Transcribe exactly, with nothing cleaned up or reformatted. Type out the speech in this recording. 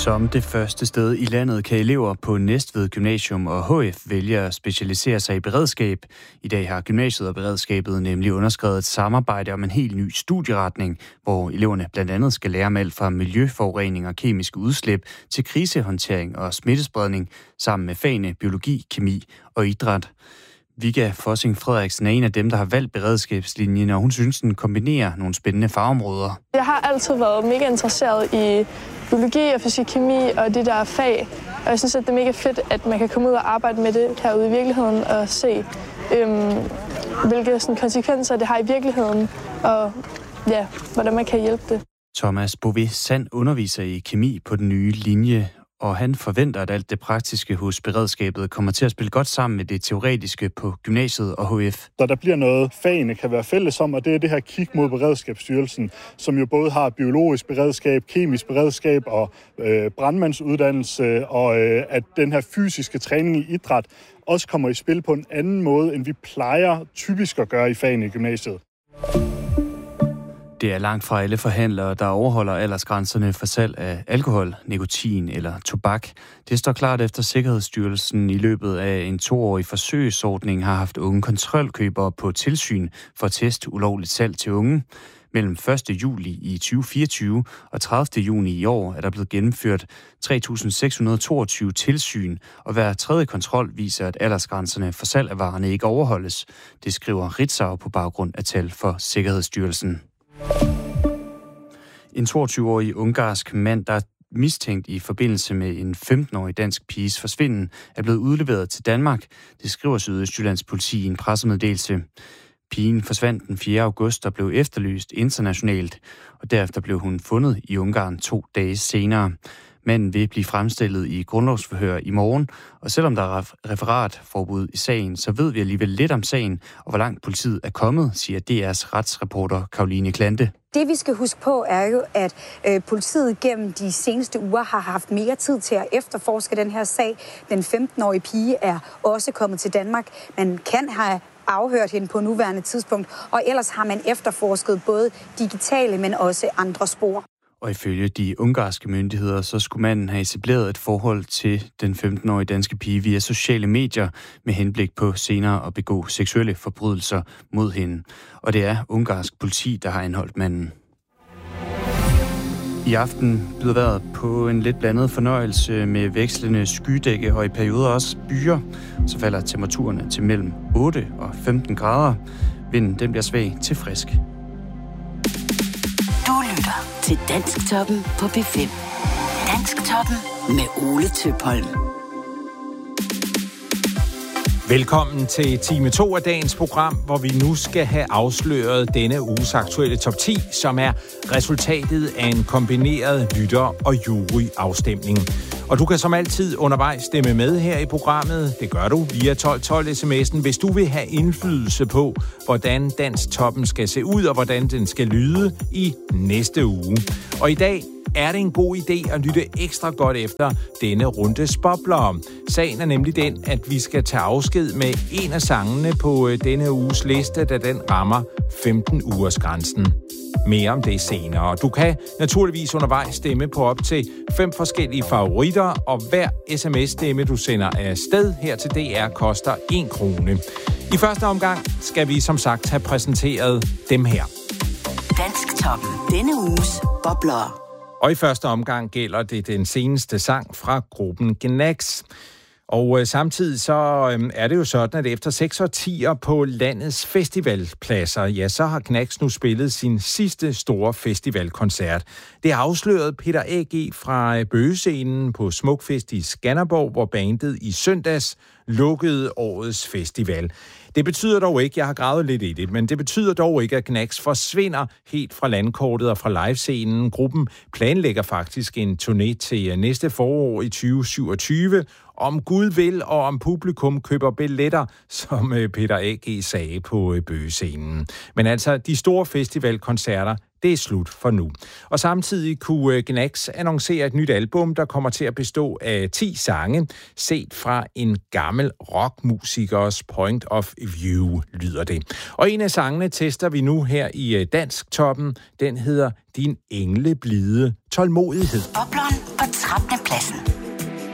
Som det første sted i landet kan elever på Næstved Gymnasium og H F vælge at specialisere sig i beredskab. I dag har gymnasiet og beredskabet nemlig underskrevet et samarbejde om en helt ny studieretning, hvor eleverne blandt andet skal lære om alt fra miljøforurening og kemiske udslip til krisehåndtering og smittespredning, sammen med fagene biologi, kemi og idræt. Vigga Fossing Frederiksen er en af dem, der har valgt beredskabslinjen, og hun synes, den kombinerer nogle spændende fagområder. Jeg har altid været mega interesseret i biologi og fysik, kemi og de der fag. Og jeg synes, at det er mega fedt, at man kan komme ud og arbejde med det herude i virkeligheden og se, øhm, hvilke sådan, konsekvenser det har i virkeligheden, og ja, hvordan man kan hjælpe det. Thomas Bové Sand underviser i kemi på den nye linje, og han forventer, at alt det praktiske hos beredskabet kommer til at spille godt sammen med det teoretiske på gymnasiet og H F. Der, der bliver noget, fagene kan være fælles om, og det er det her kig mod Beredskabsstyrelsen, som jo både har biologisk beredskab, kemisk beredskab og øh, brandmandsuddannelse, og øh, at den her fysiske træning i idræt også kommer i spil på en anden måde, end vi plejer typisk at gøre i fagene i gymnasiet. Det er langt fra alle forhandlere, der overholder aldersgrænserne for salg af alkohol, nikotin eller tobak. Det står klart efter Sikkerhedsstyrelsen i løbet af en toårig forsøgsordning har haft unge kontrolkøbere på tilsyn for at teste ulovligt salg til unge. Mellem første juli i tyve fireogtyve og tredivte juni i år er der blevet gennemført tre tusind seks hundrede og toogtyve tilsyn, og hver tredje kontrol viser, at aldersgrænserne for salg af varerne ikke overholdes. Det skriver Ritzau på baggrund af tal for Sikkerhedsstyrelsen. En toogtyve-årig ungarsk mand, der er mistænkt i forbindelse med en femten-årig dansk piges forsvinden, er blevet udleveret til Danmark. Det skriver Sydøstjyllands politi i en pressemeddelelse. Pigen forsvandt den fjerde august og blev efterlyst internationalt, og derefter blev hun fundet i Ungarn to dage senere. Manden vil blive fremstillet i grundlovsforhør i morgen, og selvom der er referatforbud i sagen, så ved vi alligevel lidt om sagen, og hvor langt politiet er kommet, siger D R's retsreporter Karoline Klante. Det vi skal huske på er jo, at øh, politiet gennem de seneste uger har haft mere tid til at efterforske den her sag. Den femten-årige pige er også kommet til Danmark. Man kan have afhørt hende på nuværende tidspunkt, og ellers har man efterforsket både digitale, men også andre spor. Og ifølge de ungarske myndigheder, så skulle manden have etableret et forhold til den femten-årige danske pige via sociale medier med henblik på senere at begå seksuelle forbrydelser mod hende. Og det er ungarsk politi, der har anholdt manden. I aften byder vejret på en lidt blandet fornøjelse med vekslende skydække og i perioder også byer. Så falder temperaturerne til mellem otte og femten grader. Vinden den bliver svag til frisk. Du lytter til Dansktoppen på P fem. Dansktoppen med Ole Tøpholm. Velkommen til time to af dagens program, hvor vi nu skal have afsløret denne uges aktuelle top ti, som er resultatet af en kombineret lytter- og juryafstemning. Og du kan som altid undervejs stemme med her i programmet. Det gør du via tolv tolv sms'en, hvis du vil have indflydelse på, hvordan Dansktoppen skal se ud og hvordan den skal lyde i næste uge. Og i dag er det en god idé at lytte ekstra godt efter denne rundes bobler. Sagen er nemlig den, at vi skal tage afsked med en af sangene på denne uges liste, da den rammer femten ugers grænsen. Mere om det senere. Du kan naturligvis undervejs stemme på op til fem forskellige favoritter, og hver sms-stemme, du sender afsted her til D R, koster en krone. I første omgang skal vi som sagt have præsenteret dem her. Dansktoppen. Denne uges bobler. Og i første omgang gælder det den seneste sang fra gruppen Gnags. Og øh, samtidig så øh, er det jo sådan, at efter seks årtier på landets festivalpladser, ja, så har Gnags nu spillet sin sidste store festivalkoncert. Det afslørede Peter A G fra Bøgescenen på Smukfest i Skanderborg, hvor bandet i søndags lukkede årets festival. Det betyder dog ikke, jeg har gravet lidt i det, men det betyder dog ikke, at Gnags forsvinder helt fra landkortet og fra livescenen. Gruppen planlægger faktisk en turné til næste forår i tyve syvogtyve, om Gud vil, og om publikum køber billetter, som Peter A G sagde på Bøgescenen. Men altså, de store festivalkoncerter, det er slut for nu. Og samtidig kunne Gnags annoncere et nyt album, der kommer til at bestå af ti sange, set fra en gammel rockmusikers point of view, lyder det. Og en af sangene tester vi nu her i Dansktoppen. Den hedder Din engleblide tålmodighed. Bobleren på trettende pladsen.